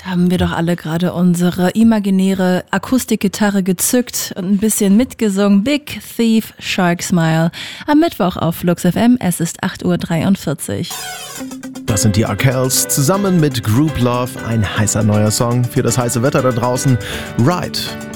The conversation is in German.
Haben wir doch alle gerade unsere imaginäre Akustikgitarre gezückt und ein bisschen mitgesungen. Big Thief, Shark Smile. Am Mittwoch auf Flux FM. Es ist 8:43 Uhr. Das sind die Arkells zusammen mit Group Love. Ein heißer neuer Song für das heiße Wetter da draußen. Ride.